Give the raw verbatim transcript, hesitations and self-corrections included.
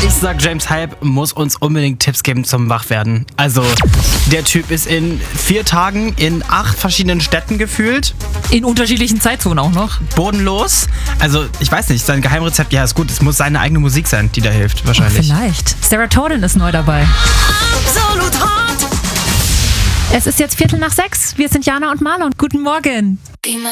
Ich sag, James Hype muss uns unbedingt Tipps geben zum Wachwerden. Also, der Typ ist in vier Tagen in acht verschiedenen Städten gefühlt. In unterschiedlichen Zeitzonen auch noch. Bodenlos. Also, ich weiß nicht, sein Geheimrezept, ja, ist gut. Es muss seine eigene Musik sein, die da hilft, wahrscheinlich. Oh, vielleicht. Serotonin ist neu dabei. Absolut Hot. Es ist jetzt Viertel nach sechs. Wir sind Jana und Marlon. Guten Morgen. Be my